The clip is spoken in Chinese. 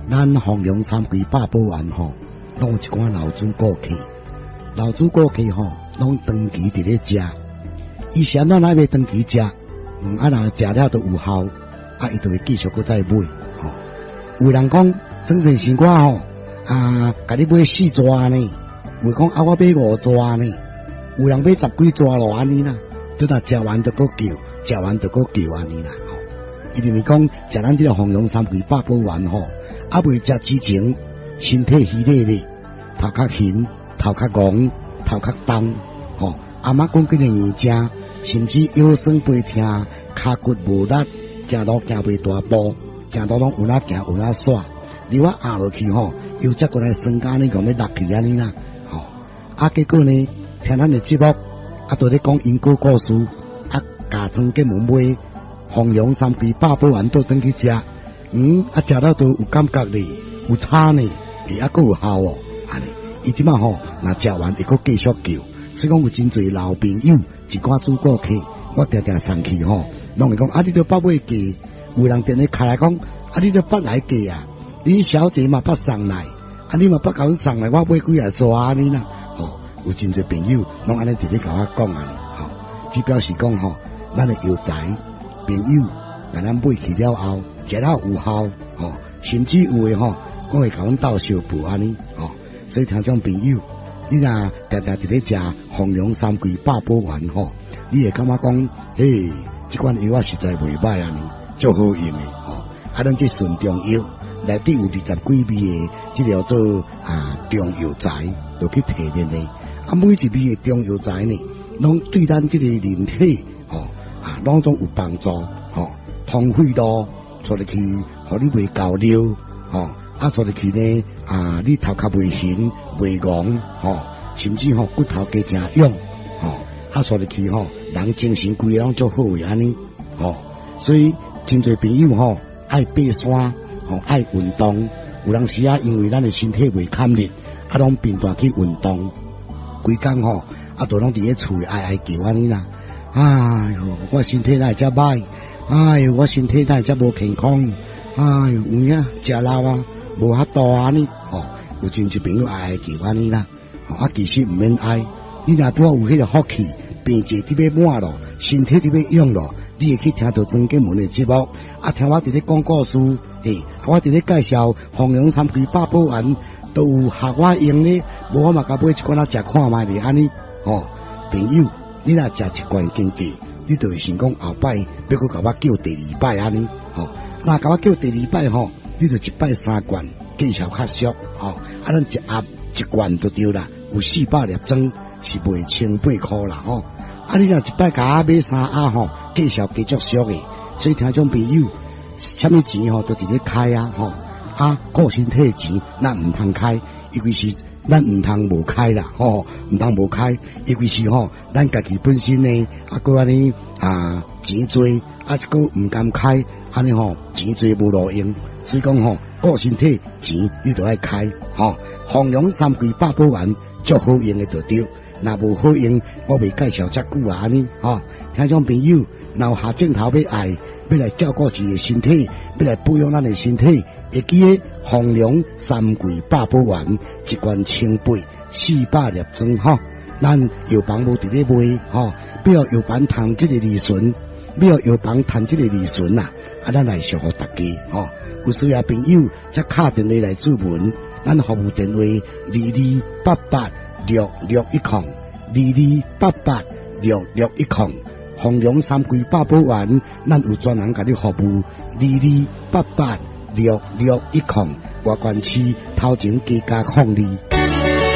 咱弘扬三规百宝丸吼，拢有一寡老主顾客，老主顾客吼，拢长期伫咧食。以前咱哪要长期食，若食了都有效，伊就会继续搁再买吼。有人讲整成生活吼，甲你买4抓呢，有讲我买5抓呢，有人买10几抓咯安尼啦，都若食完就搁叫，食完就搁叫安尼啦吼。一定是讲食咱这个弘扬三规百宝丸吼。未食之前，身体虚累咧，头壳晕，头壳戆，头壳重，吼。阿妈讲几个年正，甚至腰酸背痛，骹骨无力，行路行袂大步，行路拢有哪行有哪煞，你我压落去吼，又再过来酸甲呢，讲要落去安尼啦，吼。结果呢，听咱的节目，都咧讲因果故事，家庄给门买弘扬三规百宝丸倒转去食。食了都有感觉咧，有差呢，还有效哦，安尼。伊即马吼，若食完会搁继续叫，所以讲有真侪老朋友，一寡主顾客，我常常送去吼，拢会讲你都捌买价，有人电话开来讲，你都捌来价啊，你小姐嘛捌送来，你嘛捌甲阮送来，我买几啊抓安尼啦，吼，有真侪朋友拢安尼直接甲我讲安尼，吼，只表示讲吼，咱的药材朋友。甲咱买去了后，食了有效，吼，甚至有诶吼，我会甲阮斗相补安尼，吼，所以听众朋友，你若常常伫咧食弘扬三规百宝丸吼，你会感觉讲，嘿，即款药实在袂歹安尼，足好用诶，吼，咱即顺中药内底有20几味诶，即叫做中药材，就去提炼诶，每一味诶中药材呢，拢对咱即个人体，吼，拢总有帮助，吼。通血路，出入去，互你袂交流，吼，出入去呢，你头壳袂晕，袂戆，吼，甚至骨头加诚勇，吼，出入去人精神规个拢足好诶安尼，吼，所以真侪朋友爱爬山，爱运动，有当时因为咱诶身体袂堪力，拢变大去运动，规工都拢伫咧厝哀叫安尼啦，哎哟，我身体哪会遮歹？哎哟，我身体哪遮无健康？哎哟，有影食老无遐大安尼，有真侪朋友爱叫安尼啦，其实毋免爱，你若拄有迄个福气，病济你要满咯，身体你要用咯，你会去听到庄家门的节目，听我伫咧讲故事，我伫咧介绍弘扬三规百宝丸，都有合我用呢，无我嘛甲买一罐食看卖咧安尼，朋友，你若食一罐经济。你就会想讲后摆要搁甲我叫第2摆安尼，若甲我叫第2摆你就1摆3罐，见效较俗，咱一盒1罐就对啦，有400粒装是卖1800块啦，你若1摆甲我买3盒见效加足俗诶，所以听众朋友，啥物钱都伫咧开顾身体钱咱毋通开，因为是。咱毋通无开啦，毋通无开，因为是咱家己本身呢，搁安尼钱多，搁毋甘开，安尼钱多无路用，所以讲顾身体钱你就爱开，弘扬三规百宝丸足好用诶就对，若无好用，我袂介绍遮久安尼，听众朋友，若有下镜头要爱，要来照顾自己身体，要来保养咱诶身体。会记个弘扬三规百宝丸，1罐1800，400粒装咱药房无伫咧卖不要药房赚即个利润，不要药房赚即个利润呐，咱来祝福大家有需要朋友则敲电话来注文，咱服务电话22886610，22886610，弘扬三规百宝丸，咱有专人甲你服务22886610，外关市头前加02。